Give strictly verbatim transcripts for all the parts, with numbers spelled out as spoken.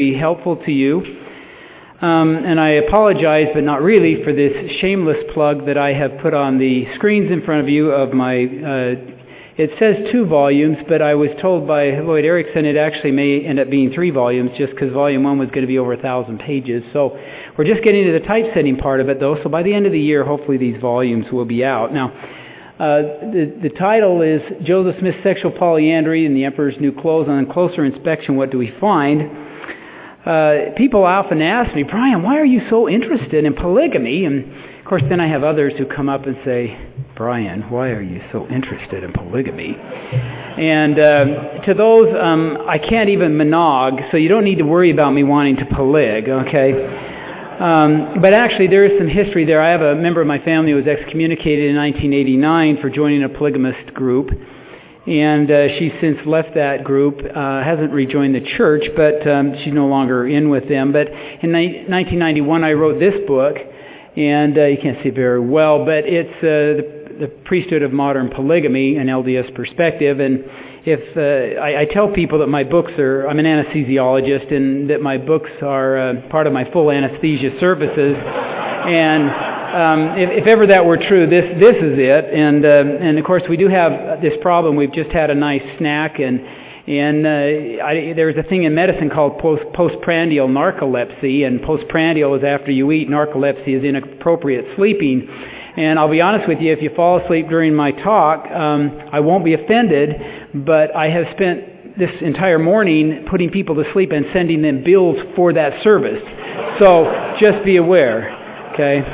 be helpful to you. Um, and I apologize, but not really, for this shameless plug that I have put on the screens in front of you of my, uh, it says two volumes, but I was told by Lloyd Erickson it actually may end up being three volumes just because volume one was going to be over a thousand pages. So we're just getting to the typesetting part of it, though, so by the end of the year, hopefully these volumes will be out. Now, uh, the, the title is Joseph Smith's Sexual Polyandry and the Emperor's New Clothes. On closer inspection, what do we find? Uh, people often ask me, Brian, why are you so interested in polygamy? And of course, then I have others who come up and say, Brian, why are you so interested in polygamy? And uh, to those, um, I can't even monog, so you don't need to worry about me wanting to polyg, okay? Um, but actually, there is some history there. I have a member of my family who was excommunicated in nineteen eighty-nine for joining a polygamist group. And uh, she's since left that group, uh, hasn't rejoined the church, but um, she's no longer in with them. But in ni- nineteen ninety-one, I wrote this book, and uh, you can't see it very well, but it's uh, the, the Priesthood of Modern Polygamy, an L D S perspective. And if uh, I, I tell people that my books are, I'm an anesthesiologist, and that my books are uh, part of my full anesthesia services, and Um, if, if ever that were true, this this is it. And uh, and of course we do have this problem. We've just had a nice snack, and and uh, I, there's a thing in medicine called post postprandial narcolepsy, and postprandial is after you eat. Narcolepsy is inappropriate sleeping. And I'll be honest with you, if you fall asleep during my talk, um, I won't be offended. But I have spent this entire morning putting people to sleep and sending them bills for that service. So just be aware, okay?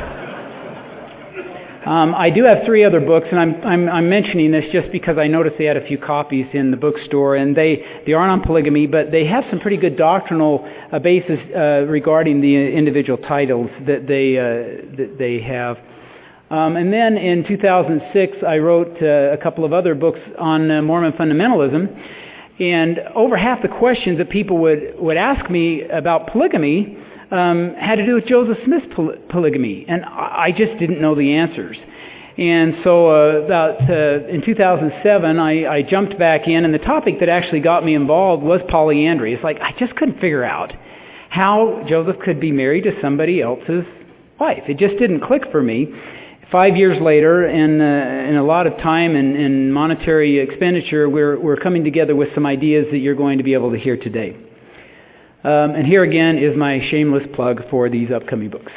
Um, I do have three other books, and I'm, I'm, I'm mentioning this just because I noticed they had a few copies in the bookstore, and they, they aren't on polygamy, but they have some pretty good doctrinal uh, basis uh, regarding the individual titles that they uh, that they have. Um, and then in two thousand six, I wrote uh, a couple of other books on uh, Mormon fundamentalism, and over half the questions that people would, would ask me about polygamy Um, had to do with Joseph Smith's poly- polygamy, and I just didn't know the answers. And so uh, about uh, in two thousand seven, I, I jumped back in, and the topic that actually got me involved was polyandry. It's like I just couldn't figure out how Joseph could be married to somebody else's wife. It just didn't click for me. Five years later, and uh, in a lot of time and, and monetary expenditure, we're, we're coming together with some ideas that you're going to be able to hear today. Um, and here again is my shameless plug for these upcoming books.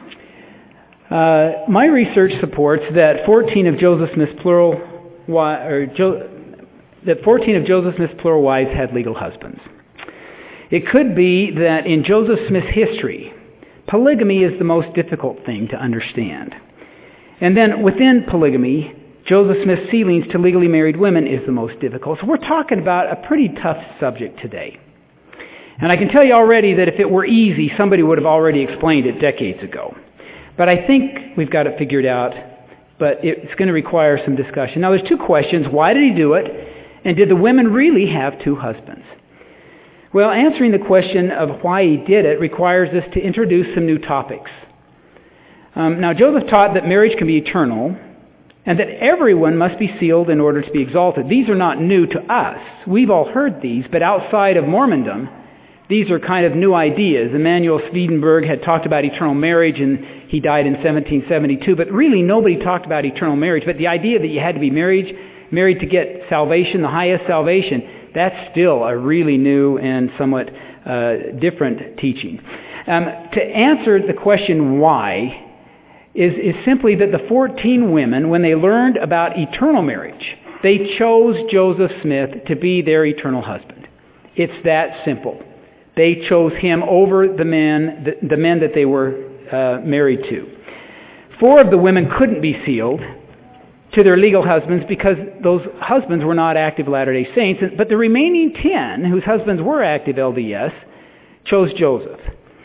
Uh, my research supports that fourteen of Joseph Smith's plural wi- or jo- that fourteen of Joseph Smith's plural wives had legal husbands. It could be that in Joseph Smith's history, polygamy is the most difficult thing to understand. And then within polygamy, Joseph Smith's sealings to legally married women is the most difficult. So we're talking about a pretty tough subject today. And I can tell you already that if it were easy, somebody would have already explained it decades ago. But I think we've got it figured out, but it's going to require some discussion. Now, there's two questions. Why did he do it? And did the women really have two husbands? Well, answering the question of why he did it requires us to introduce some new topics. Um, now, Joseph taught that marriage can be eternal, and that everyone must be sealed in order to be exalted. These are not new to us. We've all heard these, but outside of Mormondom, these are kind of new ideas. Emanuel Swedenborg had talked about eternal marriage, and he died in seventeen seventy-two, but really nobody talked about eternal marriage. But the idea that you had to be married, married to get salvation, the highest salvation, that's still a really new and somewhat uh, different teaching. Um, to answer the question why is, is simply that the fourteen women, when they learned about eternal marriage, they chose Joseph Smith to be their eternal husband. It's that simple. They chose him over the men, the, the men that they were uh, married to. Four of the women couldn't be sealed to their legal husbands because those husbands were not active Latter-day Saints, but the remaining ten, whose husbands were active L D S, chose Joseph.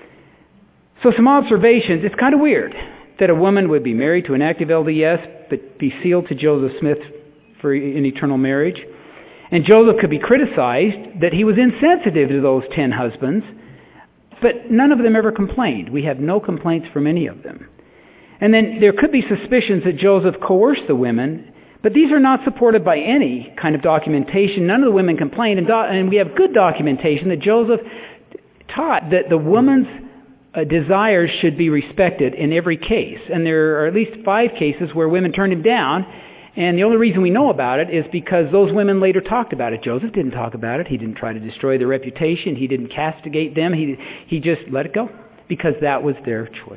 So some observations. It's kind of weird that a woman would be married to an active L D S but be sealed to Joseph Smith for an eternal marriage. And Joseph could be criticized that he was insensitive to those ten husbands, but none of them ever complained. We have no complaints from any of them. And then there could be suspicions that Joseph coerced the women, but these are not supported by any kind of documentation. None of the women complained, and, do- and we have good documentation that Joseph taught that the woman's uh, desires should be respected in every case. And there are at least five cases where women turned him down. And the only reason we know about it is because those women later talked about it. Joseph didn't talk about it. He didn't try to destroy their reputation. He didn't castigate them. He, he just let it go because that was their choice.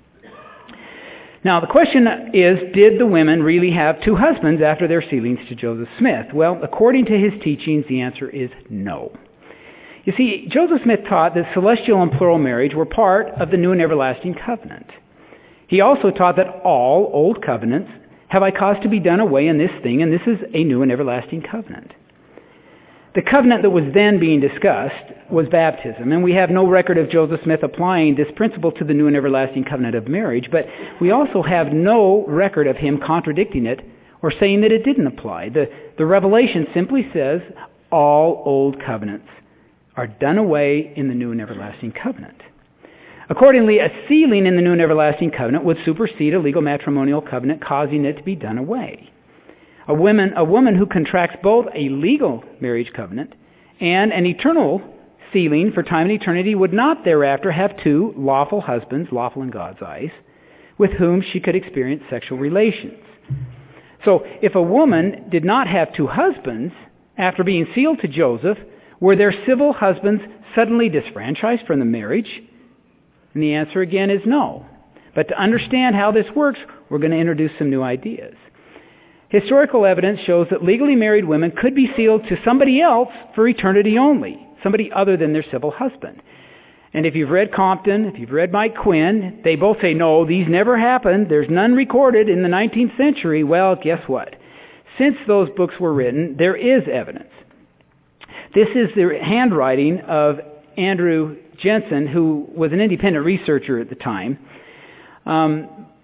Now, the question is, did the women really have two husbands after their sealings to Joseph Smith? Well, according to his teachings, the answer is no. You see, Joseph Smith taught that celestial and plural marriage were part of the new and everlasting covenant. He also taught that all old covenants have I caused to be done away in this thing, and this is a new and everlasting covenant. The covenant that was then being discussed was baptism, and we have no record of Joseph Smith applying this principle to the new and everlasting covenant of marriage, but we also have no record of him contradicting it or saying that it didn't apply. The, the Revelation simply says all old covenants are done away in the new and everlasting covenant. Accordingly, a sealing in the new and everlasting covenant would supersede a legal matrimonial covenant, causing it to be done away. A woman, a woman who contracts both a legal marriage covenant and an eternal sealing for time and eternity would not thereafter have two lawful husbands, lawful in God's eyes, with whom she could experience sexual relations. So if a woman did not have two husbands after being sealed to Joseph, were their civil husbands suddenly disfranchised from the marriage? And the answer again is no. But to understand how this works, we're going to introduce some new ideas. Historical evidence shows that legally married women could be sealed to somebody else for eternity only, somebody other than their civil husband. And if you've read Compton, if you've read Mike Quinn, they both say, no, these never happened. There's none recorded in the nineteenth century. Well, guess what? Since those books were written, there is evidence. This is the handwriting of Andrew Jensen, who was an independent researcher at the time. Um,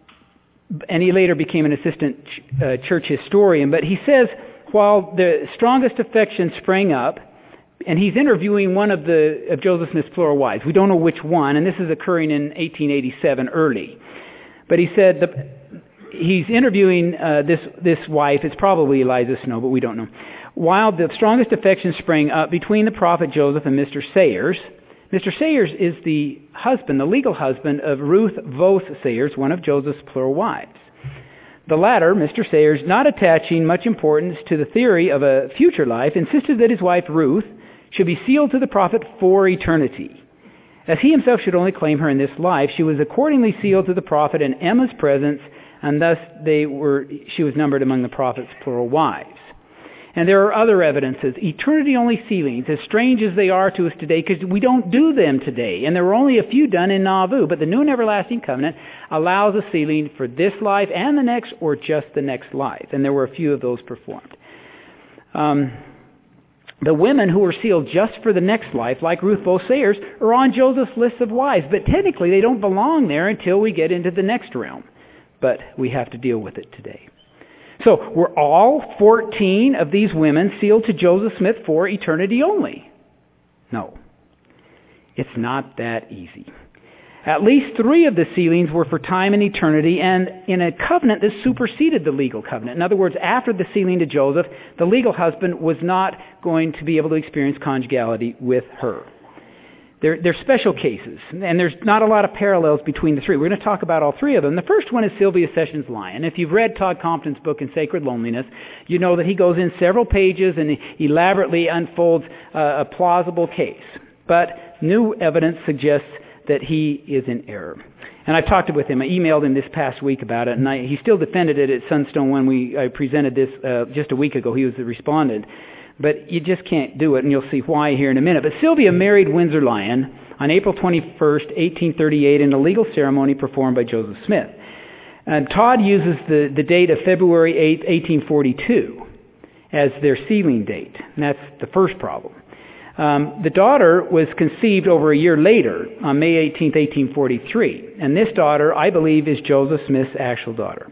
and he later became an assistant ch- uh, church historian. But he says, while the strongest affection sprang up, and he's interviewing one of the of Joseph Smith's plural wives. We don't know which one, and this is occurring in eighteen eighty-seven early. But he said the, he's interviewing uh, this this wife. It's probably Eliza Snow, but we don't know. While the strongest affection sprang up between the prophet Joseph and Mister Sayers. Mister Sayers is the husband, the legal husband of Ruth Vos Sayers, one of Joseph's plural wives. The latter, Mister Sayers, not attaching much importance to the theory of a future life, insisted that his wife Ruth should be sealed to the prophet for eternity. As he himself should only claim her in this life, she was accordingly sealed to the prophet in Emma's presence, and thus they were, she was numbered among the prophet's plural wives. And there are other evidences, eternity-only sealings, as strange as they are to us today, because we don't do them today. And there were only a few done in Nauvoo, but the New and Everlasting Covenant allows a sealing for this life and the next, or just the next life. And there were a few of those performed. Um, the women who were sealed just for the next life, like Ruth Vos Sayers, are on Joseph's list of wives, but technically they don't belong there until we get into the next realm. But we have to deal with it today. So were all fourteen of these women sealed to Joseph Smith for eternity only? No. It's not that easy. At least three of the sealings were for time and eternity, and in a covenant that superseded the legal covenant. In other words, after the sealing to Joseph, the legal husband was not going to be able to experience conjugality with her. They're, they're special cases, and there's not a lot of parallels between the three. We're going to talk about all three of them. The first one is Sylvia Sessions Lyon. If you've read Todd Compton's book In Sacred Loneliness, you know that he goes in several pages and he elaborately unfolds uh, a plausible case. But new evidence suggests that he is in error. And I've talked with him. I emailed him this past week about it, and I, he still defended it at Sunstone when we I presented this uh, just a week ago. He was the respondent. But you just can't do it, and you'll see why here in a minute. But Sylvia married Windsor Lyon on April twenty-first, eighteen thirty-eight, in a legal ceremony performed by Joseph Smith. And Todd uses the, the date of February eighth, eighteen forty-two as their sealing date. And that's the first problem. Um, the daughter was conceived over a year later, on May eighteenth, eighteen forty-three. And this daughter, I believe, is Joseph Smith's actual daughter.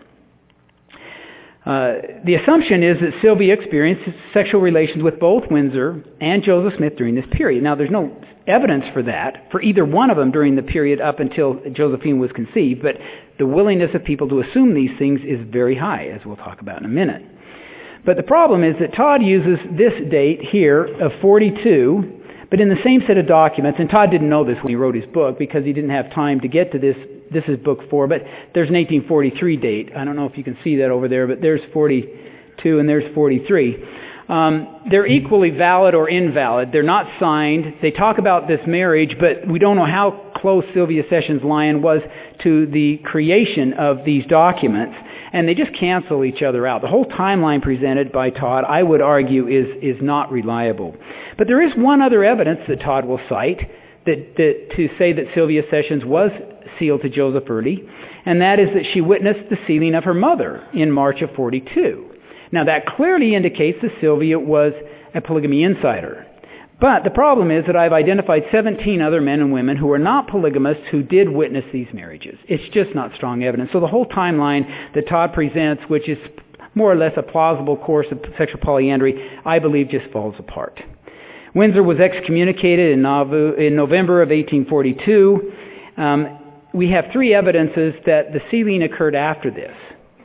Uh, the assumption is that Sylvia experienced sexual relations with both Windsor and Joseph Smith during this period. Now, there's no evidence for that, for either one of them during the period up until Josephine was conceived, but the willingness of people to assume these things is very high, as we'll talk about in a minute. But the problem is that Todd uses this date here of forty-two, But in the same set of documents, and Todd didn't know this when he wrote his book because he didn't have time to get to this, this is book four, but there's an eighteen forty-three date. I don't know if you can see that over there, but there's forty-two and there's forty-three. Um, they're equally valid or invalid. They're not signed. They talk about this marriage, but we don't know how close Sylvia Sessions Lyon was to the creation of these documents. And they just cancel each other out. The whole timeline presented by Todd, I would argue, is, is not reliable. But there is one other evidence that Todd will cite that, that to say that Sylvia Sessions was sealed to Joseph early, and that is that she witnessed the sealing of her mother in March of forty-two. Now that clearly indicates that Sylvia was a polygamy insider. But the problem is that I've identified seventeen other men and women who are not polygamists who did witness these marriages. It's just not strong evidence. So the whole timeline that Todd presents, which is more or less a plausible course of sexual polyandry, I believe just falls apart. Windsor was excommunicated in, Nauvoo, in November of eighteen forty-two. Um, we have three evidences that the sealing occurred after this,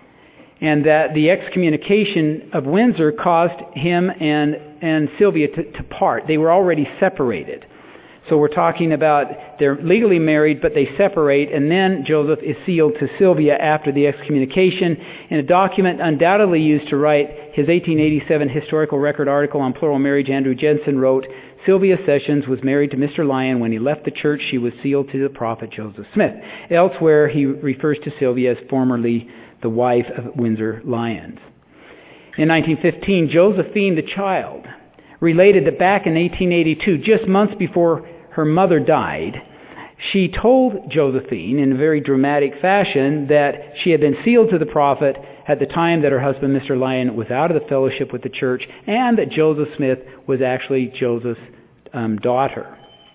and that the excommunication of Windsor caused him and, and Sylvia to, to part. They were already separated. So we're talking about they're legally married, but they separate, and then Joseph is sealed to Sylvia after the excommunication. In a document undoubtedly used to write his eighteen eighty-seven historical record article on plural marriage, Andrew Jensen wrote, Sylvia Sessions was married to Mister Lyon. When he left the church, she was sealed to the prophet Joseph Smith. Elsewhere, he refers to Sylvia as formerly the wife of Windsor Lyons. In nineteen fifteen, Josephine, the child, related that back in eighteen eighty-two, just months before her mother died, she told Josephine in a very dramatic fashion that she had been sealed to the prophet at the time that her husband, Mister Lyon, was out of the fellowship with the church, and that Joseph Smith was actually Joseph's um, daughter.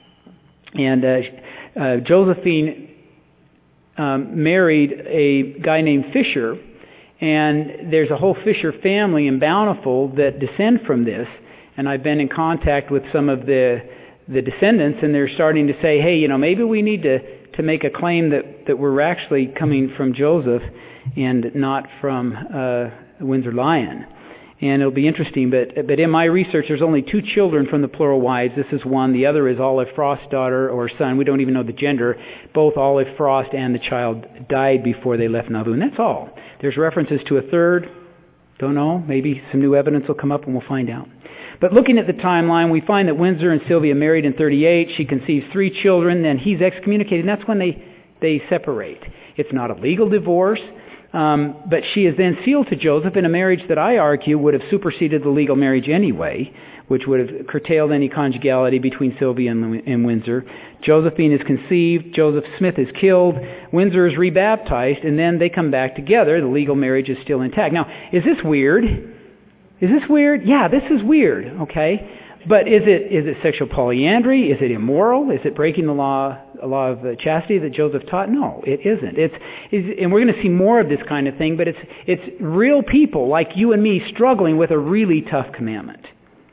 And uh, uh, Josephine um, married a guy named Fisher, and there's a whole Fisher family in Bountiful that descend from this. And I've been in contact with some of the the descendants, and they're starting to say, hey, you know, maybe we need to, to make a claim that, that we're actually coming from Joseph and not from uh, Windsor Lyon. And it'll be interesting, but but in my research, there's only two children from the plural wives. This is one. The other is Olive Frost's daughter or son. We don't even know the gender. Both Olive Frost and the child died before they left Nauvoo, and that's all. There's references to a third. Don't know. Maybe some new evidence will come up and we'll find out. But looking at the timeline, we find that Windsor and Sylvia married in thirty-eight. She conceives three children, then he's excommunicated, and that's when they, they separate. It's not a legal divorce, um, but she is then sealed to Joseph in a marriage that I argue would have superseded the legal marriage anyway, which would have curtailed any conjugality between Sylvia and, and Windsor. Josephine is conceived. Joseph Smith is killed. Windsor is rebaptized, and then they come back together. The legal marriage is still intact. Now, is this weird? Is this weird? Yeah, this is weird, okay? But is it is it sexual polyandry? Is it immoral? Is it breaking the law a law of chastity that Joseph taught? No, it isn't. It's, it's and we're going to see more of this kind of thing, but it's it's real people like you and me struggling with a really tough commandment.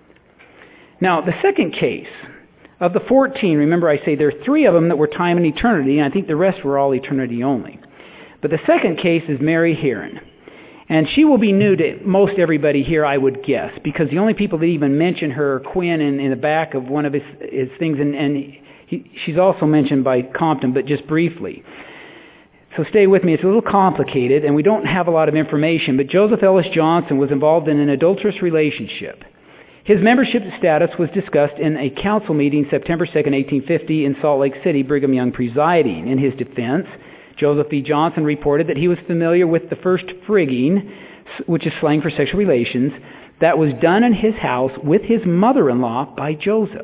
Now, the second case of the fourteen, remember I say there are three of them that were time and eternity, and I think the rest were all eternity only. But the second case is Mary Heron. And she will be new to most everybody here, I would guess, because the only people that even mention her are Quinn in, in the back of one of his, his things, and, and he, she's also mentioned by Compton, but just briefly. So stay with me. It's a little complicated, and we don't have a lot of information, but Joseph Ellis Johnson was involved in an adulterous relationship. His membership status was discussed in a council meeting September second, eighteen fifty in Salt Lake City, Brigham Young presiding. In his defense, Joseph E. Johnson reported that he was familiar with the first frigging, which is slang for sexual relations, that was done in his house with his mother-in-law by Joseph.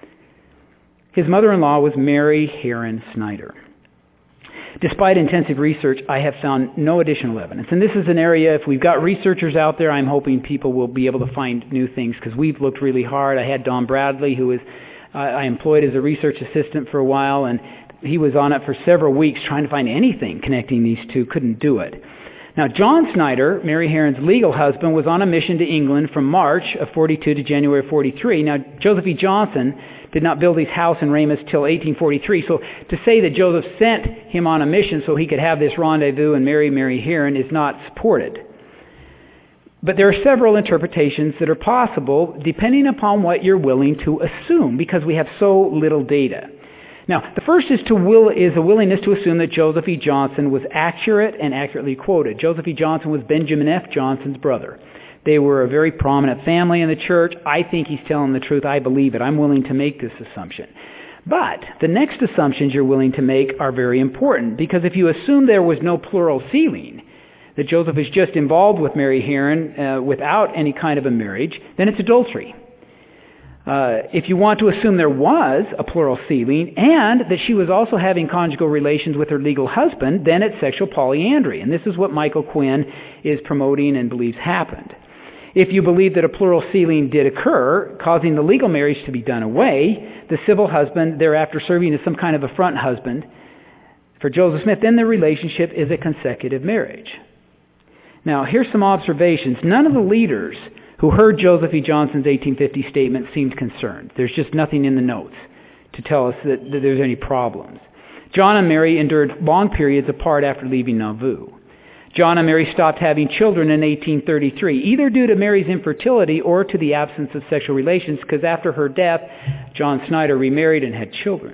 His mother-in-law was Mary Heron Snyder. Despite intensive research, I have found no additional evidence. And this is an area, if we've got researchers out there, I'm hoping people will be able to find new things, because we've looked really hard. I had Don Bradley, who was uh, I employed as a research assistant for a while, and he was on it for several weeks trying to find anything connecting these two. Couldn't do it. Now, John Snyder, Mary Heron's legal husband, was on a mission to England from March of forty-two to January of forty-three. Now, Joseph E. Johnson did not build his house in Ramus till eighteen forty-three. So to say that Joseph sent him on a mission so he could have this rendezvous and marry Mary Heron is not supported. But there are several interpretations that are possible depending upon what you're willing to assume, because we have so little data. Now, the first is to will is a willingness to assume that Joseph E. Johnson was accurate and accurately quoted. Joseph E. Johnson was Benjamin F. Johnson's brother. They were a very prominent family in the church. I think he's telling the truth. I believe it. I'm willing to make this assumption. But the next assumptions you're willing to make are very important, because if you assume there was no plural sealing, that Joseph is just involved with Mary Herron uh, without any kind of a marriage, then it's adultery. Uh, if you want to assume there was a plural sealing and that she was also having conjugal relations with her legal husband, then it's sexual polyandry. And this is what Michael Quinn is promoting and believes happened. If you believe that a plural sealing did occur, causing the legal marriage to be done away, the civil husband thereafter serving as some kind of a front husband for Joseph Smith, then the relationship is a consecutive marriage. Now, here's some observations. None of the leaders who heard Joseph E. Johnson's eighteen fifty statement seemed concerned. There's just nothing in the notes to tell us that, that there's any problems. John and Mary endured long periods apart after leaving Nauvoo. John and Mary stopped having children in eighteen thirty-three, either due to Mary's infertility or to the absence of sexual relations, because after her death, John Snyder remarried and had children.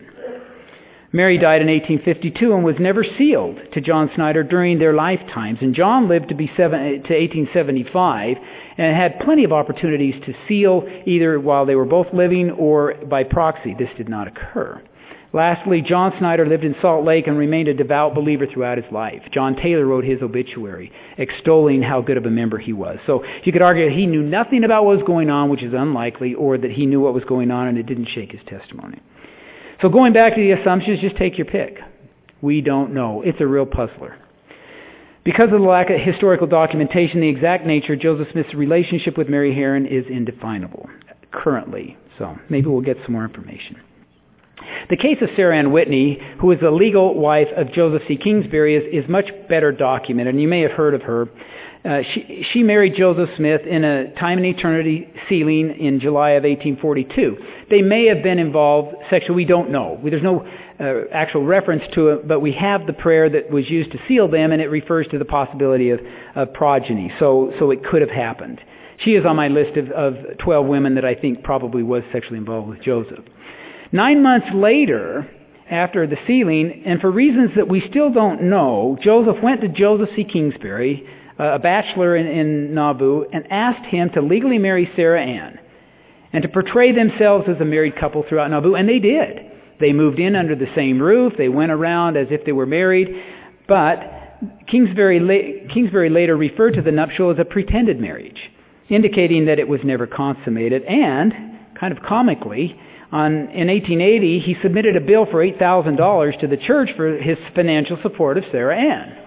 Mary died in eighteen fifty-two and was never sealed to John Snyder during their lifetimes, and John lived to be seven, to eighteen seventy-five and had plenty of opportunities to seal either while they were both living or by proxy. This did not occur. Lastly, John Snyder lived in Salt Lake and remained a devout believer throughout his life. John Taylor wrote his obituary, extolling how good of a member he was. So you could argue that he knew nothing about what was going on, which is unlikely, or that he knew what was going on and it didn't shake his testimony. So going back to the assumptions, just take your pick. We don't know. It's a real puzzler. Because of the lack of historical documentation, the exact nature of Joseph Smith's relationship with Mary Herron is indefinable currently. So maybe we'll get some more information. The case of Sarah Ann Whitney, who is the legal wife of Joseph C. Kingsbury, is, is much better documented, and you may have heard of her. Uh, she, she married Joseph Smith in a time and eternity sealing in July of eighteen forty-two. They may have been involved sexually. We don't know. There's no uh, actual reference to it, but we have the prayer that was used to seal them, and it refers to the possibility of, of progeny. So, so it could have happened. She is on my list of, of twelve women that I think probably was sexually involved with Joseph. Nine months later, after the sealing, and for reasons that we still don't know, Joseph went to Joseph C. Kingsbury, a bachelor in, in Nauvoo, and asked him to legally marry Sarah Ann and to portray themselves as a married couple throughout Nauvoo, and they did. They moved in under the same roof. They went around as if they were married, but Kingsbury, Kingsbury later referred to the nuptial as a pretended marriage, indicating that it was never consummated, and, kind of comically, on, in eighteen eighty, he submitted a bill for eight thousand dollars to the church for his financial support of Sarah Ann.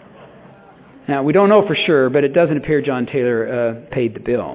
Now, we don't know for sure, but it doesn't appear John Taylor uh, paid the bill.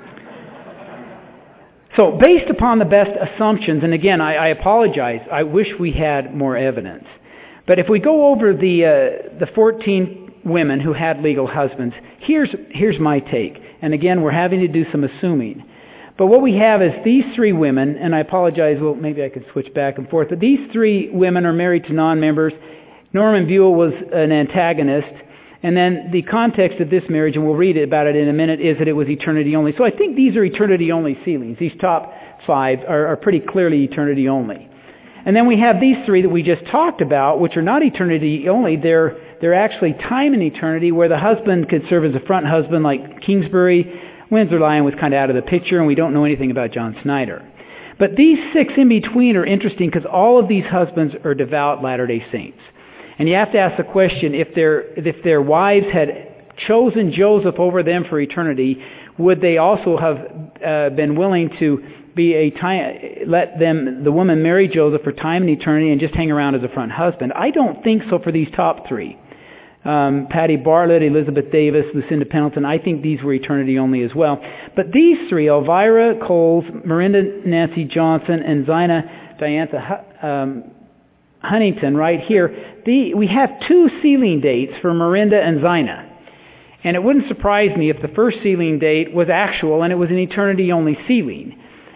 So, based upon the best assumptions, and again, I, I apologize, I wish we had more evidence. But if we go over the uh, the fourteen women who had legal husbands, here's here's my take. And again, we're having to do some assuming. But what we have is these three women, and I apologize, well, maybe I could switch back and forth, but these three women are married to non-members. Norman Buell was an antagonist. And then the context of this marriage, and we'll read about it in a minute, is that it was eternity only. So I think these are eternity only sealings. These top five are, are pretty clearly eternity only. And then we have these three that we just talked about, which are not eternity only. They're, they're actually time and eternity, where the husband could serve as a front husband like Kingsbury. Windsor Lyon was kind of out of the picture, and we don't know anything about John Snyder. But these six in between are interesting because all of these husbands are devout Latter-day Saints. And you have to ask the question, if their if their wives had chosen Joseph over them for eternity, would they also have uh, been willing to be a time, let them the woman marry Joseph for time and eternity and just hang around as a front husband? I don't think so for these top three. Um, Patty Bartlett, Elizabeth Davis, Lucinda Pendleton, I think these were eternity only as well. But these three, Elvira Coles, Miranda Nancy Johnson, and Zina Diantha um, Huntington right here, the, we have two sealing dates for Miranda and Zina. And it wouldn't surprise me if the first sealing date was actual and it was an eternity only sealing.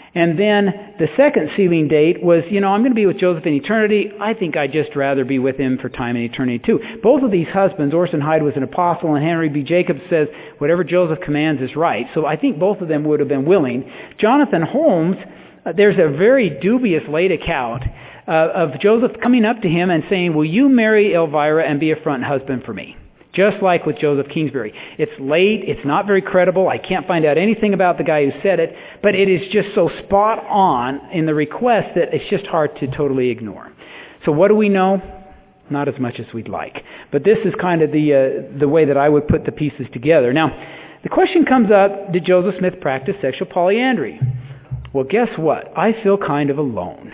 And then the second sealing date was, you know, I'm going to be with Joseph in eternity. I think I'd just rather be with him for time and eternity too. Both of these husbands, Orson Hyde was an apostle, and Henry B. Jacobs says, whatever Joseph commands is right. So I think both of them would have been willing. Jonathan Holmes, uh, there's a very dubious late account uh, of Joseph coming up to him and saying, will you marry Elvira and be a front husband for me? Just like with Joseph Kingsbury. It's late, it's not very credible, I can't find out anything about the guy who said it, but it is just so spot on in the request that it's just hard to totally ignore. So what do we know? Not as much as we'd like. But this is kind of the uh, the way that I would put the pieces together. Now, the question comes up, did Joseph Smith practice sexual polyandry? Well, guess what? I feel kind of alone.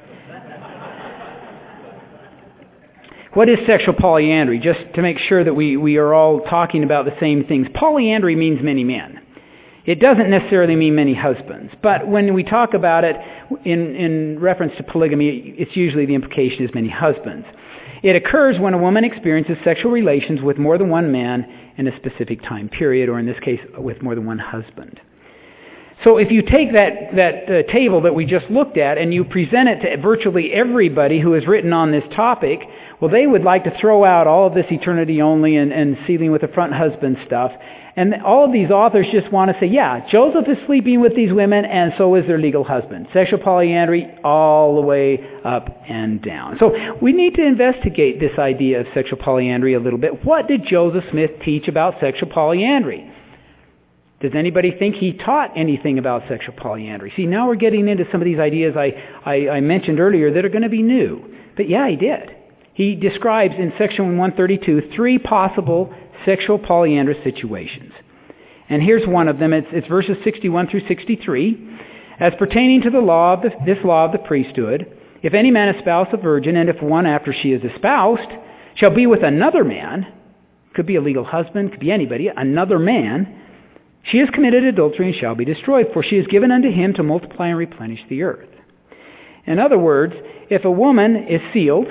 What is sexual polyandry? Just to make sure that we, we are all talking about the same things. Polyandry means many men. It doesn't necessarily mean many husbands. But when we talk about it in, in reference to polygamy, it's usually the implication is many husbands. It occurs when a woman experiences sexual relations with more than one man in a specific time period, or in this case, with more than one husband. So if you take that, that uh, table that we just looked at and you present it to virtually everybody who has written on this topic, well, they would like to throw out all of this eternity only and, and sealing with the front husband stuff. And all of these authors just want to say, yeah, Joseph is sleeping with these women and so is their legal husband. Sexual polyandry all the way up and down. So we need to investigate this idea of sexual polyandry a little bit. What did Joseph Smith teach about sexual polyandry? Does anybody think he taught anything about sexual polyandry? See, now we're getting into some of these ideas I, I, I mentioned earlier that are going to be new. But yeah, he did. He describes in section one thirty-two three possible sexual polyandrous situations. And here's one of them. It's, it's verses sixty-one through sixty-three. As pertaining to the law of the, this law of the priesthood, if any man espouse a virgin, and if one after she is espoused shall be with another man, could be a legal husband, could be anybody, another man, she has committed adultery and shall be destroyed, for she is given unto him to multiply and replenish the earth. In other words, if a woman is sealed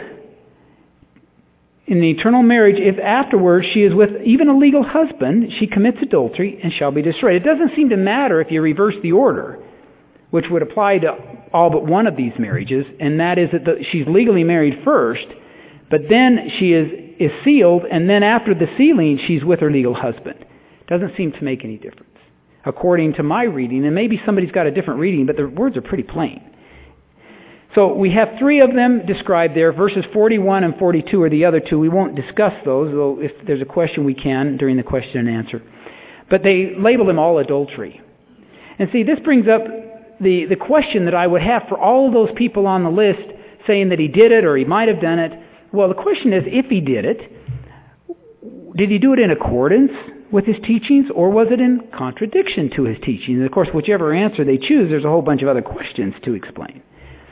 in the eternal marriage, if afterwards she is with even a legal husband, she commits adultery and shall be destroyed. It doesn't seem to matter if you reverse the order, which would apply to all but one of these marriages, and that is that the, she's legally married first, but then she is, is sealed, and then after the sealing, she's with her legal husband. Doesn't seem to make any difference, according to my reading, and maybe somebody's got a different reading, but the words are pretty plain. So we have three of them described there. Verses forty-one and forty-two are the other two. We won't discuss those, though if there's a question we can during the question and answer. But they label them all adultery. And see, this brings up the, the question that I would have for all of those people on the list saying that he did it or he might have done it. Well, the question is, if he did it, did he do it in accordance with his teachings, or was it in contradiction to his teachings? And of course, whichever answer they choose, there's a whole bunch of other questions to explain.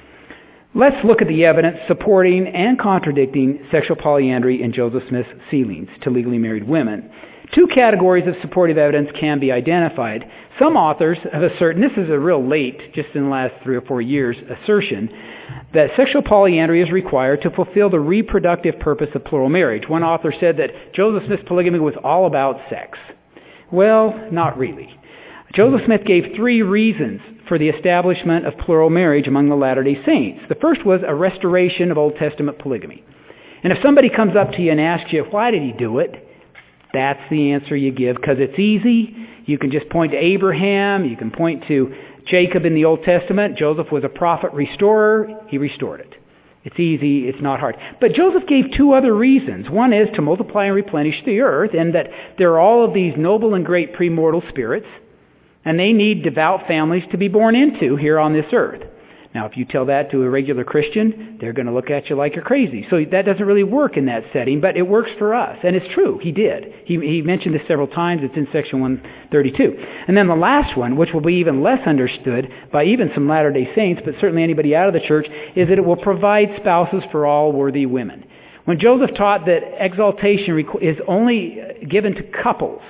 Let's look at the evidence supporting and contradicting sexual polyandry in Joseph Smith's sealings to legally married women. Two categories of supportive evidence can be identified. Some authors have asserted, and this is a real late, just in the last three or four years, assertion, that sexual polyandry is required to fulfill the reproductive purpose of plural marriage. One author said that Joseph Smith's polygamy was all about sex. Well, not really. Joseph Smith gave three reasons for the establishment of plural marriage among the Latter-day Saints. The first was a restoration of Old Testament polygamy. And if somebody comes up to you and asks you, why did he do it? That's the answer you give, because it's easy. You can just point to Abraham. You can point to Jacob in the Old Testament. Joseph was a prophet restorer. He restored it. It's easy. It's not hard. But Joseph gave two other reasons. One is to multiply and replenish the earth, and that there are all of these noble and great premortal spirits, and they need devout families to be born into here on this earth. Now, if you tell that to a regular Christian, they're going to look at you like you're crazy. So that doesn't really work in that setting, but it works for us. And it's true. He did. He, he mentioned this several times. It's in section one thirty-two. And then the last one, which will be even less understood by even some Latter-day Saints, but certainly anybody out of the church, is that it will provide spouses for all worthy women. When Joseph taught that exaltation is only given to couples,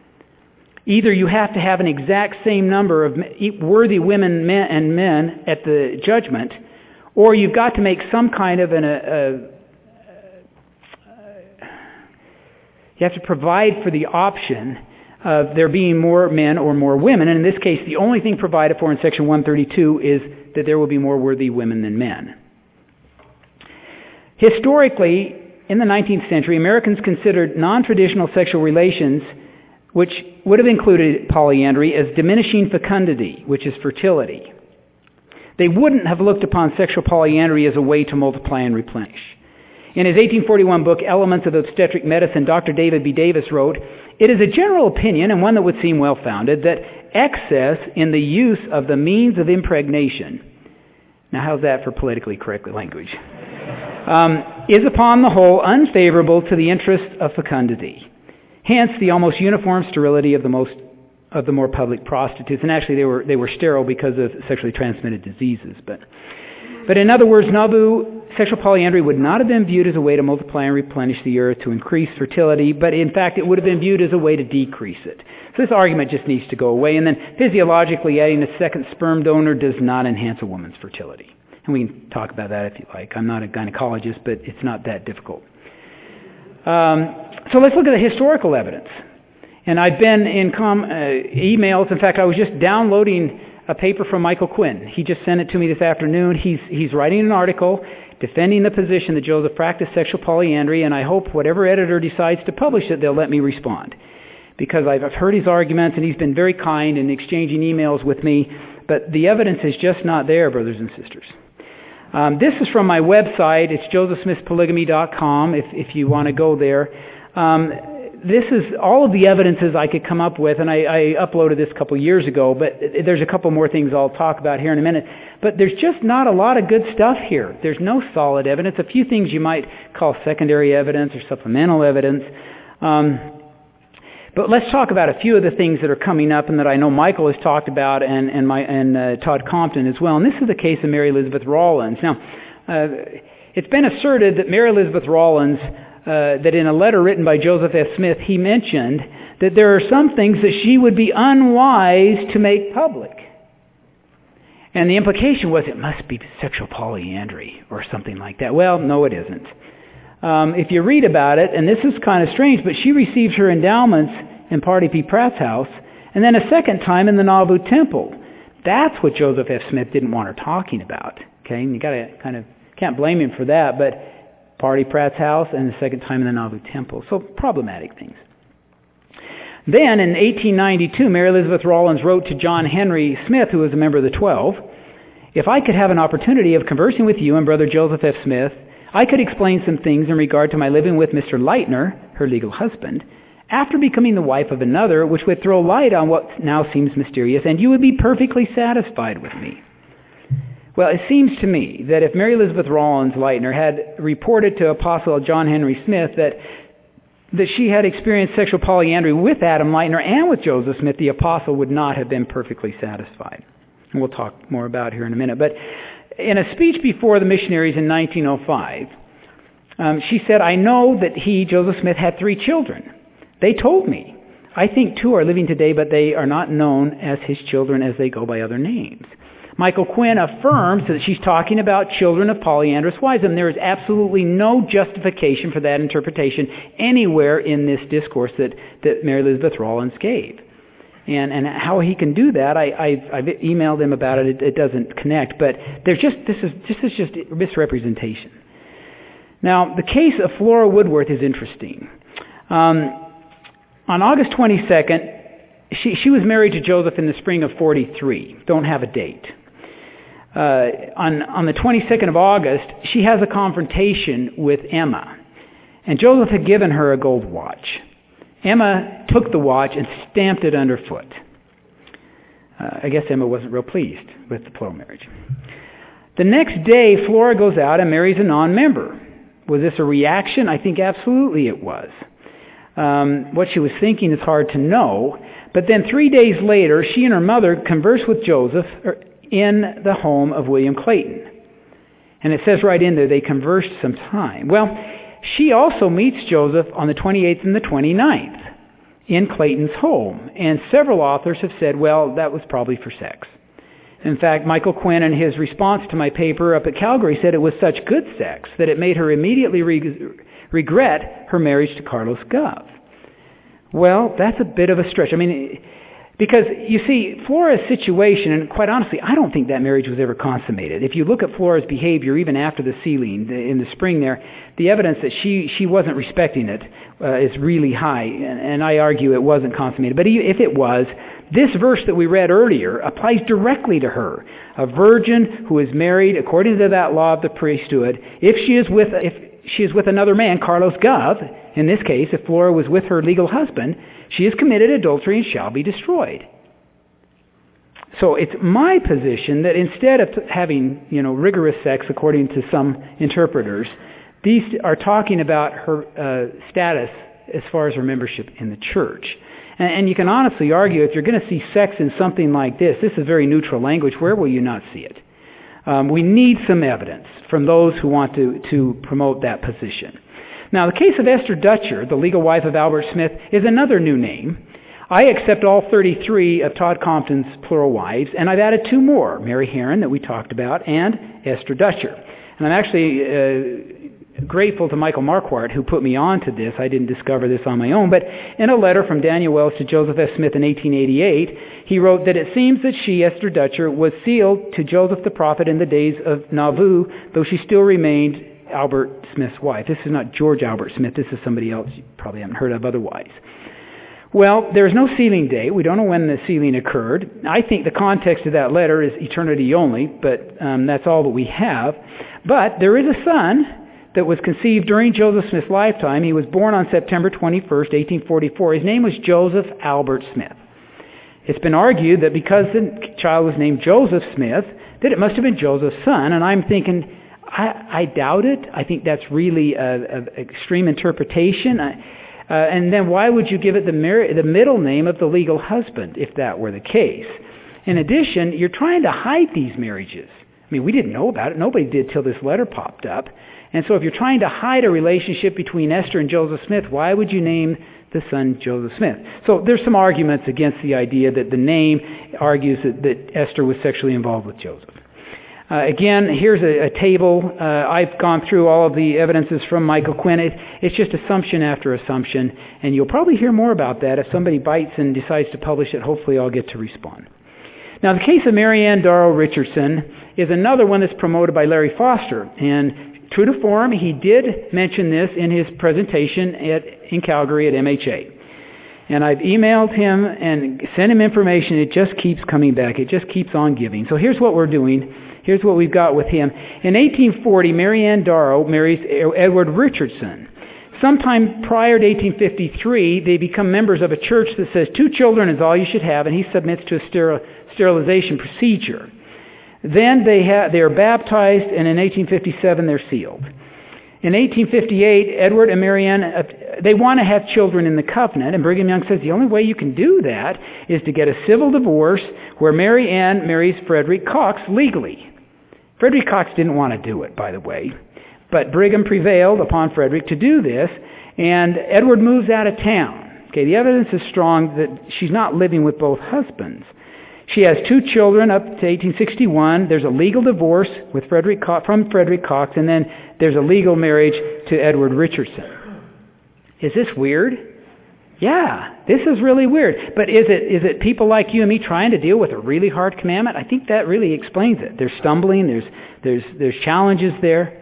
either you have to have an exact same number of worthy women men and men at the judgment, or you've got to make some kind of an... A, a, you have to provide for the option of there being more men or more women. And in this case, the only thing provided for in Section one thirty-two is that there will be more worthy women than men. Historically, in the nineteenth century, Americans considered non-traditional sexual relations, which would have included polyandry, as diminishing fecundity, which is fertility. They wouldn't have looked upon sexual polyandry as a way to multiply and replenish. In his eighteen forty-one book, Elements of Obstetric Medicine, Doctor David B. Davis wrote, "It is a general opinion, and one that would seem well-founded, that excess in the use of the means of impregnation," now how's that for politically correct language, um, "is upon the whole unfavorable to the interests of fecundity. Hence the almost uniform sterility of the most of the more public prostitutes." And actually they were they were sterile because of sexually transmitted diseases. But but in other words, Nauvoo, sexual polyandry would not have been viewed as a way to multiply and replenish the earth to increase fertility, but in fact it would have been viewed as a way to decrease it. So this argument just needs to go away. And then physiologically, adding a second sperm donor does not enhance a woman's fertility. And we can talk about that if you like. I'm not a gynecologist, but it's not that difficult. Um, so let's look at the historical evidence. And I've been in com, uh, emails. In fact, I was just downloading a paper from Michael Quinn. He just sent it to me this afternoon. He's he's writing an article defending the position that Joseph practiced sexual polyandry, and I hope whatever editor decides to publish it, they'll let me respond. Because I've, I've heard his arguments, and he's been very kind in exchanging emails with me, but the evidence is just not there, brothers and sisters. Um, this is from my website. It's joseph smith polygamy dot com if, if you want to go there. Um, this is all of the evidences I could come up with, and I, I uploaded this a couple years ago, but there's a couple more things I'll talk about here in a minute. But there's just not a lot of good stuff here. There's no solid evidence. A few things you might call secondary evidence or supplemental evidence. Um, but let's talk about a few of the things that are coming up and that I know Michael has talked about, and, and, my, and uh, Todd Compton as well. And this is the case of Mary Elizabeth Rawlins. Now, uh, it's been asserted that Mary Elizabeth Rawlins Uh, that in a letter written by Joseph F. Smith, he mentioned that there are some things that she would be unwise to make public. And the implication was it must be sexual polyandry or something like that. Well, no, it isn't. Um, if you read about it, and this is kind of strange, but she received her endowments in Party P. Pratt's house, and then a second time in the Nauvoo Temple. That's what Joseph F. Smith didn't want her talking about. Okay, and you got to kind of can't blame him for that, but Party Pratt's house, and the second time in the Nauvoo Temple. So problematic things. Then in eighteen ninety-two, Mary Elizabeth Rawlins wrote to John Henry Smith, who was a member of the Twelve, "If I could have an opportunity of conversing with you and Brother Joseph F. Smith, I could explain some things in regard to my living with Mister Leitner, her legal husband, after becoming the wife of another, which would throw light on what now seems mysterious, and you would be perfectly satisfied with me." Well, it seems to me that if Mary Elizabeth Rawlins Leitner had reported to Apostle John Henry Smith that that she had experienced sexual polyandry with Adam Leitner and with Joseph Smith, the apostle would not have been perfectly satisfied. And we'll talk more about it here in a minute. But in a speech before the missionaries in nineteen oh five, um, she said, "I know that he, Joseph Smith, had three children. They told me. I think two are living today, but they are not known as his children as they go by other names." Michael Quinn affirms that she's talking about children of polyandrous wives, and there is absolutely no justification for that interpretation anywhere in this discourse that, that Mary Elizabeth Rawlins gave. And and how he can do that, I, I've, I've emailed him about it. it. It doesn't connect, but there's just this is this is just misrepresentation. Now, the case of Flora Woodworth is interesting. Um, on August twenty-second, she she was married to Joseph in the spring of forty-three. Don't have a date. Uh, on, on the twenty-second of August, she has a confrontation with Emma. And Joseph had given her a gold watch. Emma took the watch and stamped it underfoot. Uh, I guess Emma wasn't real pleased with the plural marriage. The next day, Flora goes out and marries a non-member. Was this a reaction? I think absolutely it was. Um, what she was thinking is hard to know. But then three days later, she and her mother converse with Joseph in the home of William Clayton. And it says right in there, they conversed some time. Well, she also meets Joseph on the twenty-eighth and the twenty-ninth in Clayton's home. And several authors have said, well, that was probably for sex. In fact, Michael Quinn, in his response to my paper up at Calgary, said it was such good sex that it made her immediately re- regret her marriage to Carlos Gove. Well, that's a bit of a stretch. I mean, because, you see, Flora's situation, and quite honestly, I don't think that marriage was ever consummated. If you look at Flora's behavior, even after the sealing in the spring there, the evidence that she, she wasn't respecting it uh, is really high, and, and I argue it wasn't consummated. But if it was, this verse that we read earlier applies directly to her. A virgin who is married according to that law of the priesthood, if she is with, if she is with another man, Carlos Gov, in this case, if Flora was with her legal husband, she has committed adultery and shall be destroyed. So it's my position that instead of having, you know, rigorous sex according to some interpreters, these are talking about her uh, status as far as her membership in the church. And, and you can honestly argue, if you're going to see sex in something like this, this is very neutral language, where will you not see it? Um, we need some evidence from those who want to, to promote that position. Now, the case of Esther Dutcher, the legal wife of Albert Smith, is another new name. I accept all thirty-three of Todd Compton's plural wives, and I've added two more, Mary Herron, that we talked about, and Esther Dutcher. And I'm actually uh, grateful to Michael Marquardt, who put me on to this. I didn't discover this on my own, but in a letter from Daniel Wells to Joseph S. Smith in eighteen eighty-eight, he wrote that it seems that she, Esther Dutcher, was sealed to Joseph the prophet in the days of Nauvoo, though she still remained Albert Smith's wife. This is not George Albert Smith. This is somebody else you probably haven't heard of otherwise. Well, there's no sealing date. We don't know when the sealing occurred. I think the context of that letter is eternity only, but um, that's all that we have. But there is a son that was conceived during Joseph Smith's lifetime. He was born on September twenty-first, eighteen forty-four. His name was Joseph Albert Smith. It's been argued that because the child was named Joseph Smith, that it must have been Joseph's son, and I'm thinking, I, I doubt it. I think that's really an extreme interpretation. I, uh, and then why would you give it the, mar- the middle name of the legal husband if that were the case? In addition, you're trying to hide these marriages. I mean, we didn't know about it. Nobody did till this letter popped up. And so if you're trying to hide a relationship between Esther and Joseph Smith, why would you name the son Joseph Smith? So there's some arguments against the idea that the name argues that, that Esther was sexually involved with Joseph. Uh, again, here's a, a table. Uh, I've gone through all of the evidences from Michael Quinn. It, it's just assumption after assumption, and you'll probably hear more about that. If somebody bites and decides to publish it, hopefully I'll get to respond. Now, the case of Mary Ann Darrow Richardson is another one that's promoted by Larry Foster, and true to form, he did mention this in his presentation at, in Calgary at M H A. And I've emailed him and sent him information. It just keeps coming back. It just keeps on giving. So here's what we're doing. Here's what we've got with him. In eighteen forty, Mary Ann Darrow marries Edward Richardson. Sometime prior to eighteen fifty-three, they become members of a church that says two children is all you should have, and he submits to a steril- sterilization procedure. Then they, ha- they are baptized, and in eighteen fifty-seven they're sealed. In eighteen fifty-eight, Edward and Mary Ann, uh, they want to have children in the covenant, and Brigham Young says the only way you can do that is to get a civil divorce where Mary Ann marries Frederick Cox legally. Frederick Cox didn't want to do it, by the way, but Brigham prevailed upon Frederick to do this, and Edward moves out of town. Okay, the evidence is strong that she's not living with both husbands. She has two children up to eighteen sixty-one. There's a legal divorce with Frederick Co- from Frederick Cox, and then there's a legal marriage to Edward Richardson. Is this weird? Yeah, this is really weird. But is it is it people like you and me trying to deal with a really hard commandment? I think that really explains it. There's stumbling, there's there's there's challenges there.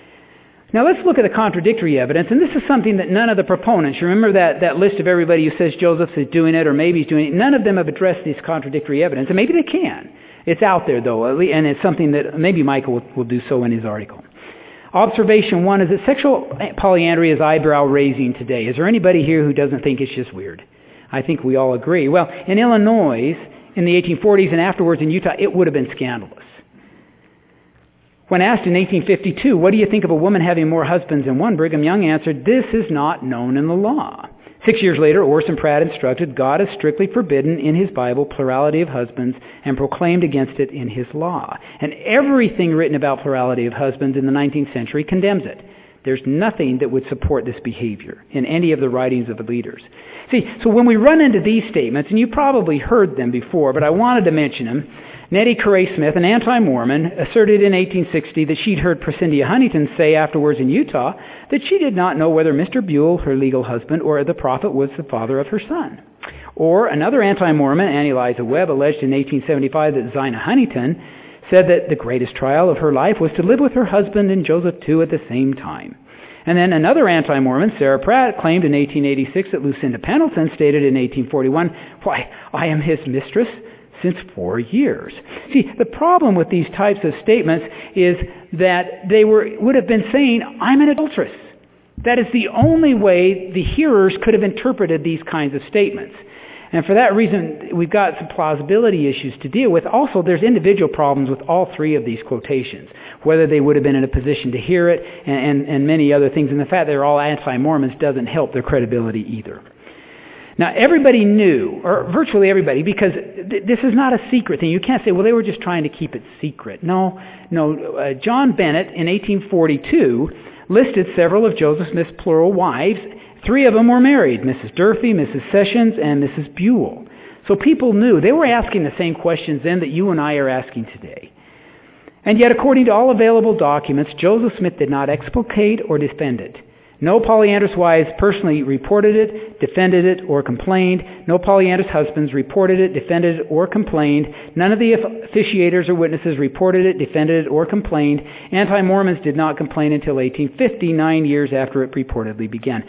Now let's look at the contradictory evidence, and this is something that none of the proponents, you remember that, that list of everybody who says Joseph is doing it or maybe he's doing it, none of them have addressed this contradictory evidence, and maybe they can. It's out there though, and it's something that maybe Michael will, will do so in his article. Observation one is that sexual polyandry is eyebrow-raising today. Is there anybody here who doesn't think it's just weird? I think we all agree. Well, in Illinois, in the eighteen forties and afterwards in Utah, it would have been scandalous. When asked in eighteen fifty-two, what do you think of a woman having more husbands than one, Brigham Young answered, this is not known in the law. Six years later, Orson Pratt instructed, God has strictly forbidden in his Bible plurality of husbands and proclaimed against it in his law. And everything written about plurality of husbands in the nineteenth century condemns it. There's nothing that would support this behavior in any of the writings of the leaders. See, so when we run into these statements, and you probably heard them before, but I wanted to mention them, Nettie Correa Smith, an anti-Mormon, asserted in eighteen sixty that she'd heard Prescindia Huntington say afterwards in Utah that she did not know whether Mister Buell, her legal husband, or the prophet was the father of her son. Or another anti-Mormon, Annie Eliza Webb, alleged in eighteen seventy-five that Zina Huntington said that the greatest trial of her life was to live with her husband and Joseph too at the same time. And then another anti-Mormon, Sarah Pratt, claimed in eighteen eighty-six that Lucinda Pendleton stated in eighteen forty-one, "Why, I am his mistress since four years." See, the problem with these types of statements is that they were would have been saying, "I'm an adulteress." That is the only way the hearers could have interpreted these kinds of statements. And for that reason, we've got some plausibility issues to deal with. Also, there's individual problems with all three of these quotations, whether they would have been in a position to hear it and, and, and many other things. And the fact they're all anti-Mormons doesn't help their credibility either. Now, everybody knew, or virtually everybody, because th- this is not a secret thing. You can't say, well, they were just trying to keep it secret. No, no. Uh, John Bennett in eighteen forty-two listed several of Joseph Smith's plural wives. Three of them were married, Missus Durfee, Missus Sessions, and Missus Buell. So people knew. They were asking the same questions then that you and I are asking today. And yet, according to all available documents, Joseph Smith did not explicate or defend it. No polyandrous wives personally reported it, defended it, or complained. No polyandrous husbands reported it, defended it, or complained. None of the officiators or witnesses reported it, defended it, or complained. Anti-Mormons did not complain until eighteen fifty, nine years after it reportedly began.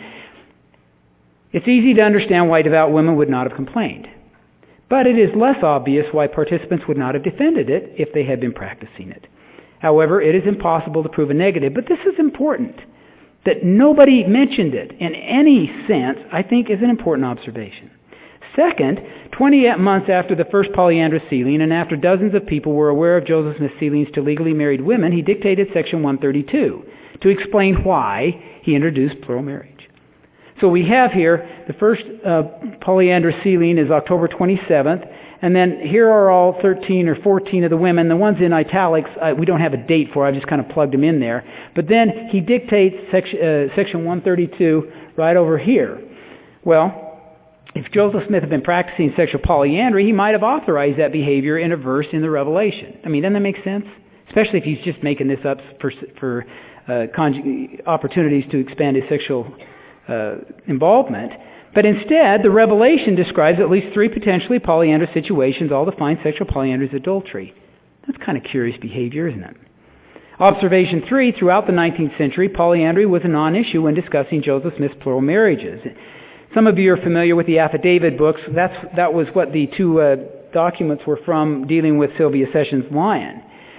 It's easy to understand why devout women would not have complained. But it is less obvious why participants would not have defended it if they had been practicing it. However, it is impossible to prove a negative, but this is important. That nobody mentioned it in any sense, I think, is an important observation. Second, twenty-eight months after the first polyandrous sealing, and after dozens of people were aware of Joseph Smith's sealings to legally married women, he dictated Section one thirty-two to explain why he introduced plural marriage. So we have here, the first uh, polyandrous sealing is October twenty-seventh, and then here are all thirteen or fourteen of the women. The ones in italics, uh, we don't have a date for, I've just kind of plugged them in there. But then he dictates section, uh, section one thirty-two right over here. Well, if Joseph Smith had been practicing sexual polyandry, he might have authorized that behavior in a verse in the Revelation. I mean, doesn't that make sense? Especially if he's just making this up for, for uh, conjug- opportunities to expand his sexual uh, involvement. But instead, the Revelation describes at least three potentially polyandrous situations, all define sexual polyandry as adultery. That's kind of curious behavior, isn't it? Observation three, throughout the nineteenth century, polyandry was a non-issue when discussing Joseph Smith's plural marriages. Some of you are familiar with the affidavit books. That's, that was what the two uh, documents were from dealing with Sylvia Sessions Lyon.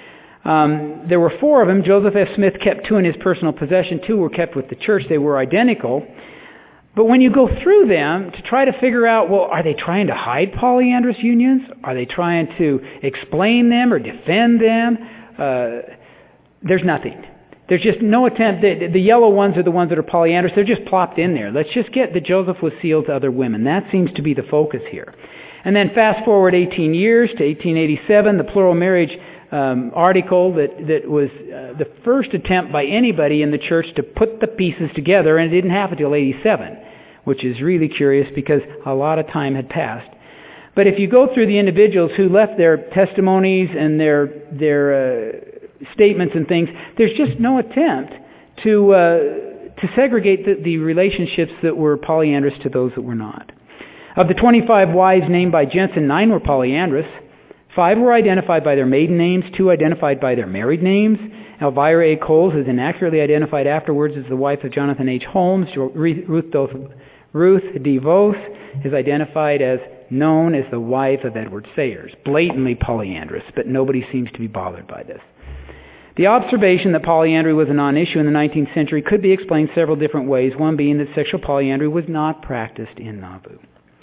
Um, there were four of them. Joseph F. Smith kept two in his personal possession. Two were kept with the church. They were identical. But when you go through them to try to figure out, well, are they trying to hide polyandrous unions? Are they trying to explain them or defend them? Uh, there's nothing. There's just no attempt. The, the yellow ones are the ones that are polyandrous. They're just plopped in there. Let's just get that Joseph was sealed to other women. That seems to be the focus here. And then fast forward eighteen years to eighteen eighty-seven, the plural marriage um, article that, that was uh, the first attempt by anybody in the church to put the pieces together, and it didn't happen until eighty-seven, which is really curious because a lot of time had passed. But if you go through the individuals who left their testimonies and their their uh, statements and things, there's just no attempt to uh, to segregate the, the relationships that were polyandrous to those that were not. Of the twenty-five wives named by Jensen, nine were polyandrous. Five were identified by their maiden names, two identified by their married names. Elvira A. Coles is inaccurately identified afterwards as the wife of Jonathan H. Holmes. Ruth, Ruth D. Vos is identified as known as the wife of Edward Sayers. Blatantly polyandrous, but nobody seems to be bothered by this. The observation that polyandry was a non-issue in the nineteenth century could be explained several different ways, one being that sexual polyandry was not practiced in Nauvoo.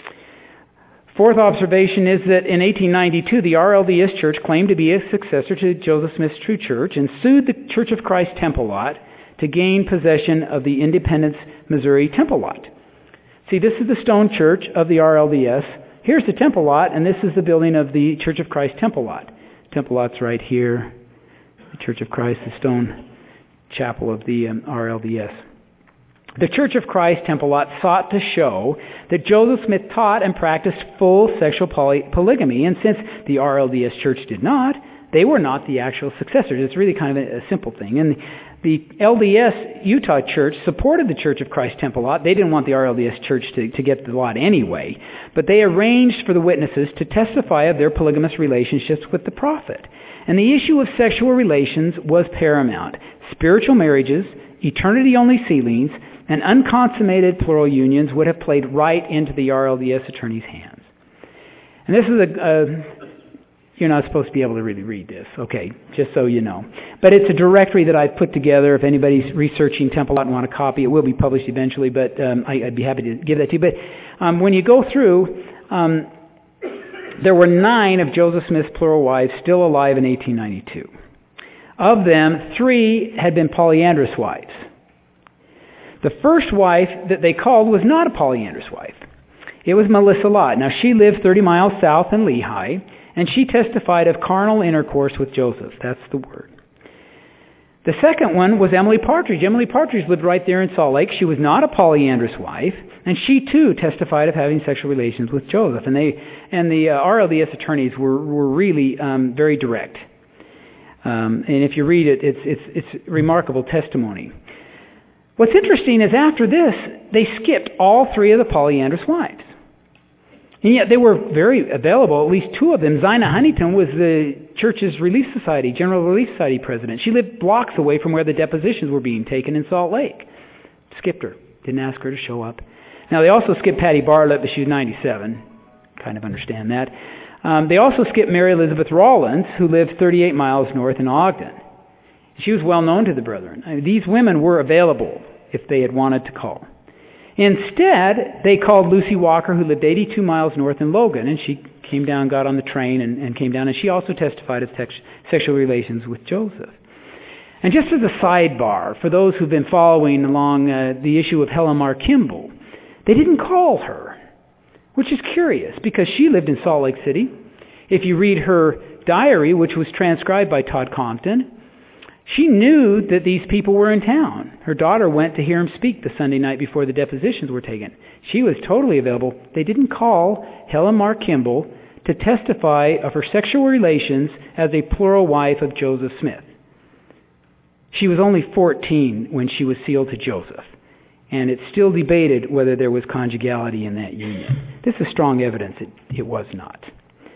Fourth observation is that in eighteen ninety-two, the R L D S Church claimed to be a successor to Joseph Smith's True Church and sued the Church of Christ Temple Lot to gain possession of the Independence, Missouri Temple Lot. See, this is the stone church of the R L D S. Here's the Temple Lot, and this is the building of the Church of Christ Temple Lot. Temple Lot's right here. The Church of Christ, the stone chapel of the um, R L D S. The Church of Christ Temple Lot sought to show that Joseph Smith taught and practiced full sexual poly- polygamy, and since the R L D S Church did not, they were not the actual successors. It's really kind of a, a simple thing. And the L D S Utah Church supported the Church of Christ Temple Lot. They didn't want the R L D S Church to, to get the lot anyway, but they arranged for the witnesses to testify of their polygamous relationships with the prophet. And the issue of sexual relations was paramount. Spiritual marriages, eternity-only sealings, and unconsummated plural unions would have played right into the R L D S attorney's hands. And this is a... a You're not supposed to be able to really read this, okay, just so you know. But it's a directory that I've put together. If anybody's researching Temple Lot and want a copy, it will be published eventually, but um, I, I'd be happy to give that to you. But um, when you go through, um, there were nine of Joseph Smith's plural wives still alive in eighteen ninety-two. Of them, three had been polyandrous wives. The first wife that they called was not a polyandrous wife. It was Melissa Lott. Now, she lived thirty miles south in Lehi, and she testified of carnal intercourse with Joseph. That's the word. The second one was Emily Partridge. Emily Partridge lived right there in Salt Lake. She was not a polyandrous wife, and she too testified of having sexual relations with Joseph. And they and the uh, R L D S attorneys were were really um, very direct. Um, and if you read it, it's it's it's remarkable testimony. What's interesting is after this, they skipped all three of the polyandrous wives. And yet they were very available, at least two of them. Zina Huntington was the church's Relief Society, General Relief Society president. She lived blocks away from where the depositions were being taken in Salt Lake. Skipped her. Didn't ask her to show up. Now, they also skipped Patty Bartlett, but she was ninety-seven. Kind of understand that. Um, they also skipped Mary Elizabeth Rawlins, who lived thirty-eight miles north in Ogden. She was well known to the brethren. I mean, these women were available if they had wanted to call. Instead, they called Lucy Walker, who lived eighty-two miles north in Logan, and she came down, got on the train, and, and came down, and she also testified of sex, sexual relations with Joseph. And just as a sidebar, for those who've been following along uh, the issue of Helen Mar Kimball, they didn't call her, which is curious, because she lived in Salt Lake City. If you read her diary, which was transcribed by Todd Compton, she knew that these people were in town. Her daughter went to hear him speak the Sunday night before the depositions were taken. She was totally available. They didn't call Helen Mar Kimball to testify of her sexual relations as a plural wife of Joseph Smith. She was only fourteen when she was sealed to Joseph, and it's still debated whether there was conjugality in that union. This is strong evidence it, it was not.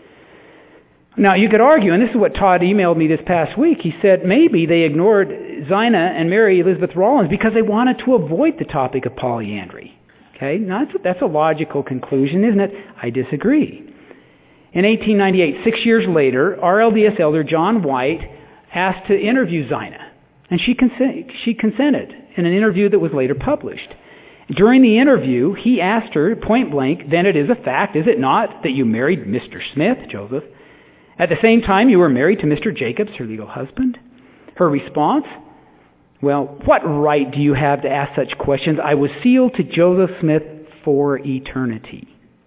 Now, you could argue, and this is what Todd emailed me this past week, he said maybe they ignored Zina and Mary Elizabeth Rawlins because they wanted to avoid the topic of polyandry. Okay, now that's, that's a logical conclusion, isn't it? I disagree. In eighteen ninety-eight, six years later, R L D S elder John White asked to interview Zina, and she, consent, she consented in an interview that was later published. During the interview, he asked her point blank, then it is a fact, is it not, that you married Mister Smith, Joseph? At the same time, you were married to Mister Jacobs, her legal husband? Her response? Well, what right do you have to ask such questions? I was sealed to Joseph Smith for eternity.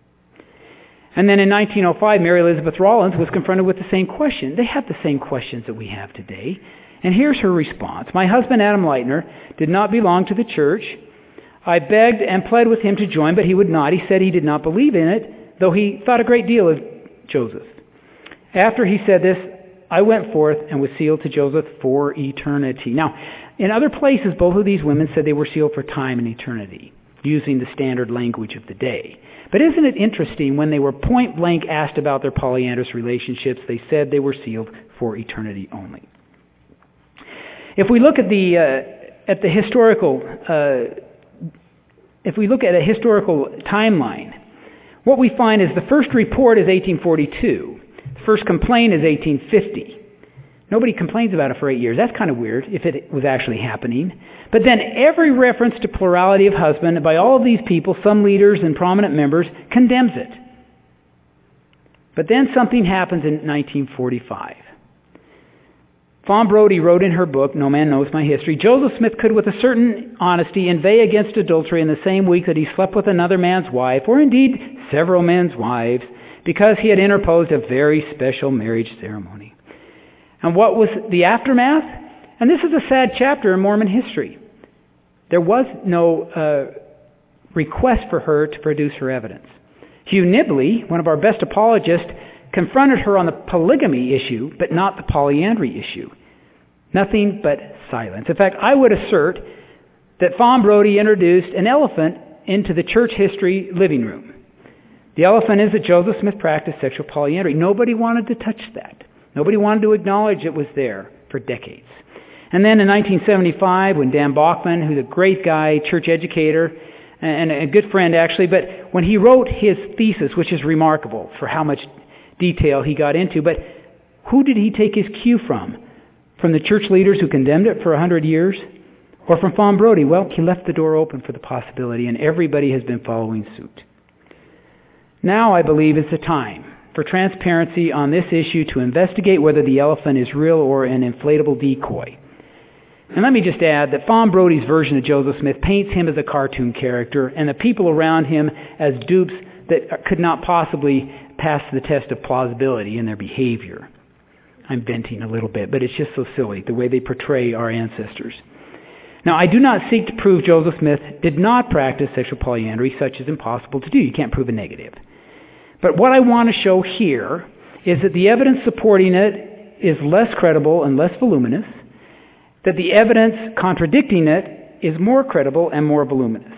And then in nineteen oh five, Mary Elizabeth Rawlins was confronted with the same question. They have the same questions that we have today. And here's her response. My husband, Adam Leitner, did not belong to the church. I begged and pled with him to join, but he would not. He said he did not believe in it, though he thought a great deal of Joseph. After he said this, I went forth and was sealed to Joseph for eternity. Now, in other places, both of these women said they were sealed for time and eternity, using the standard language of the day. But isn't it interesting, when they were point blank asked about their polyandrous relationships, they said they were sealed for eternity only. If we look at the uh, at the historical, uh, if we look at a historical timeline, what we find is the first report is eighteen forty-two. The first complaint is eighteen fifty. Nobody complains about it for eight years. That's kind of weird if it was actually happening. But then every reference to plurality of husband by all of these people, some leaders and prominent members, condemns it. But then something happens in nineteen forty-five. Fawn Brodie wrote in her book, No Man Knows My History, Joseph Smith could with a certain honesty inveigh against adultery in the same week that he slept with another man's wife, or indeed several men's wives, because he had interposed a very special marriage ceremony. And what was the aftermath? And this is a sad chapter in Mormon history. There was no uh, request for her to produce her evidence. Hugh Nibley, one of our best apologists, confronted her on the polygamy issue, but not the polyandry issue. Nothing but silence. In fact, I would assert that Fawn Brodie introduced an elephant into the church history living room. The elephant is that Joseph Smith practiced sexual polyandry. Nobody wanted to touch that. Nobody wanted to acknowledge it was there for decades. And then in nineteen seventy-five, when Dan Bachman, who's a great guy, church educator, and a good friend actually, but when he wrote his thesis, which is remarkable for how much detail he got into, but who did he take his cue from? From the church leaders who condemned it for a hundred years? Or from Fawn Brodie? Well, he left the door open for the possibility, and everybody has been following suit. Now, I believe, is the time for transparency on this issue to investigate whether the elephant is real or an inflatable decoy. And let me just add that Fawn Brodie's version of Joseph Smith paints him as a cartoon character and the people around him as dupes that could not possibly pass the test of plausibility in their behavior. I'm venting a little bit, but it's just so silly, the way they portray our ancestors. Now, I do not seek to prove Joseph Smith did not practice sexual polyandry. Such is impossible to do. You can't prove a negative. But what I want to show here is that the evidence supporting it is less credible and less voluminous, that the evidence contradicting it is more credible and more voluminous.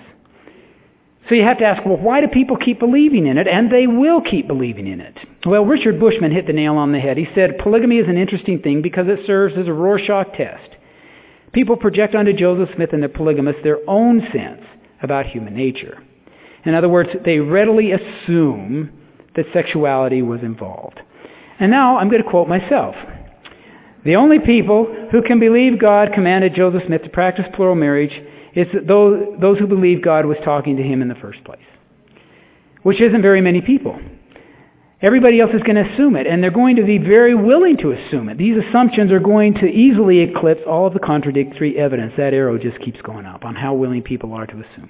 So you have to ask, well, why do people keep believing in it? And they will keep believing in it. Well, Richard Bushman hit the nail on the head. He said, polygamy is an interesting thing because it serves as a Rorschach test. People project onto Joseph Smith and the polygamists their own sense about human nature. In other words, they readily assume that sexuality was involved. And now I'm going to quote myself. The only people who can believe God commanded Joseph Smith to practice plural marriage is those, those who believe God was talking to him in the first place, which isn't very many people. Everybody else is going to assume it, and they're going to be very willing to assume it. These assumptions are going to easily eclipse all of the contradictory evidence. That arrow just keeps going up on how willing people are to assume.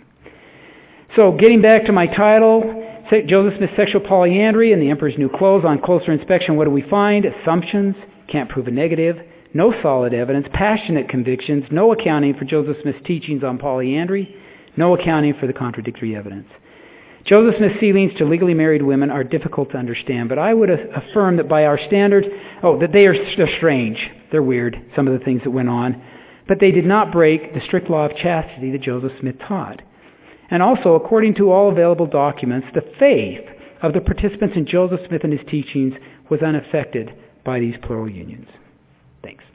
So getting back to my title, Joseph Smith's Sexual Polyandry and the Emperor's New Clothes. On closer inspection, what do we find? Assumptions, can't prove a negative, no solid evidence, passionate convictions, no accounting for Joseph Smith's teachings on polyandry, no accounting for the contradictory evidence. Joseph Smith's sealings to legally married women are difficult to understand, but I would affirm that by our standards, oh, that they are they're strange. They're weird, some of the things that went on. But they did not break the strict law of chastity that Joseph Smith taught. And also, according to all available documents, the faith of the participants in Joseph Smith and his teachings was unaffected by these plural unions. Thanks.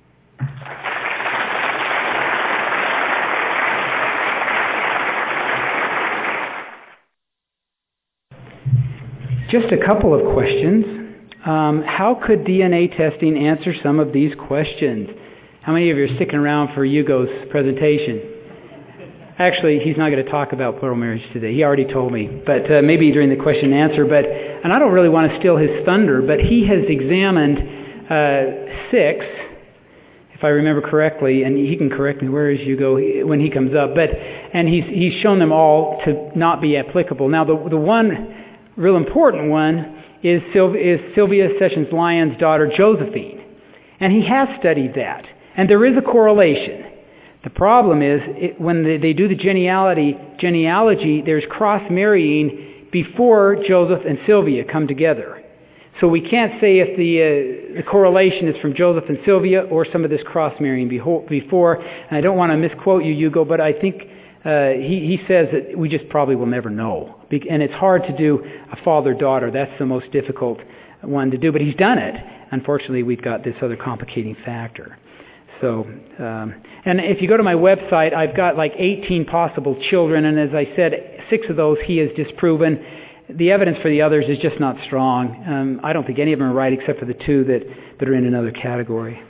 Just a couple of questions. Um, how could D N A testing answer some of these questions? How many of you are sticking around for Hugo's presentation? Actually, he's not going to talk about plural marriage today. He already told me, but uh, maybe during the question and answer. But and I don't really want to steal his thunder, but he has examined uh, six, if I remember correctly, and he can correct me. Where is Hugo when he comes up? But and he's he's shown them all to not be applicable. Now, the the one real important one is Sylvia, is Sylvia Sessions Lyon's daughter Josephine, and he has studied that, and there is a correlation. The problem is it, when they, they do the genealogy, genealogy, there's cross-marrying before Joseph and Sylvia come together. So we can't say if the, uh, the correlation is from Joseph and Sylvia or some of this cross-marrying before. And I don't want to misquote you, Hugo, but I think uh, he, he says that we just probably will never know. And it's hard to do a father-daughter. That's the most difficult one to do. But he's done it. Unfortunately, we've got this other complicating factor. So, um, and if you go to my website, I've got like eighteen possible children, and as I said, six of those he has disproven. The evidence for the others is just not strong. Um, I don't think any of them are right except for the two that, that are in another category.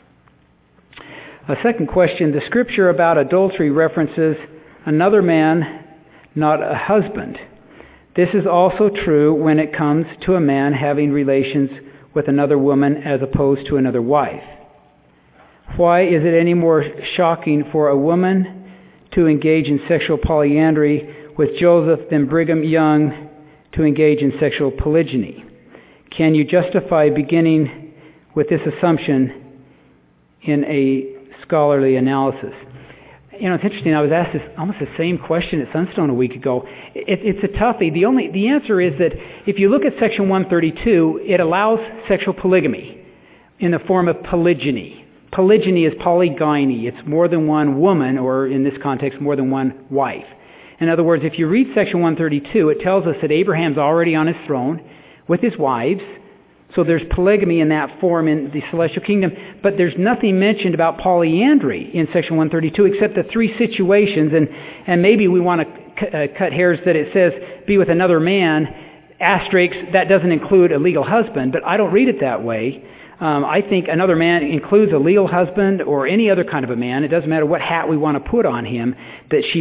A second question, the scripture about adultery references another man, not a husband. This is also true when it comes to a man having relations with another woman as opposed to another wife. Why is it any more shocking for a woman to engage in sexual polyandry with Joseph than Brigham Young to engage in sexual polygyny? Can you justify beginning with this assumption in a scholarly analysis. You know, it's interesting. I was asked this, almost the same question at Sunstone a week ago. It, it's a toughie. The only the answer is that if you look at Section one thirty-two, it allows sexual polygamy in the form of polygyny. Polygyny is polygyny. It's more than one woman, or in this context, more than one wife. In other words, if you read Section one thirty-two, it tells us that Abraham's already on his throne with his wives. So there's polygamy in that form in the celestial kingdom, but there's nothing mentioned about polyandry in Section one thirty-two except the three situations, and, and maybe we want to c- uh, cut hairs that it says, be with another man, asterisk, that doesn't include a legal husband, but I don't read it that way. Um, I think another man includes a legal husband or any other kind of a man. It doesn't matter what hat we want to put on him, that she